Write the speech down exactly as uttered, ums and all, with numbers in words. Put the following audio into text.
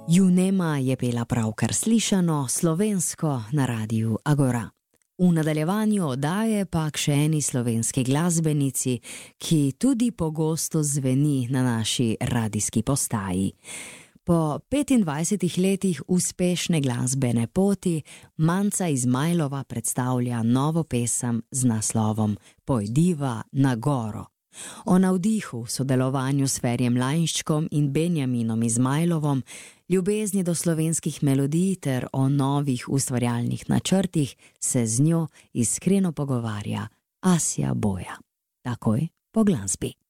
Junema je pela pravkar slišano slovensko na Radiu Agora. V nadaljevanju oddaje pa k še eni slovenski glasbenici, ki tudi pogosto zveni na naši radijski postaji. Po petindvajsetih letih uspešne glasbene poti Manca Izmajlova predstavlja novo pesem z naslovom Pojdiva na goro. O navdihu, sodelovanju s Ferjem Lainščkom in Benjaminom Izmajlovom, ljubezni do slovenskih melodij ter o novih ustvarjalnih načrtih se z njo iskreno pogovarja Asja Boja. Takoj po glasbi.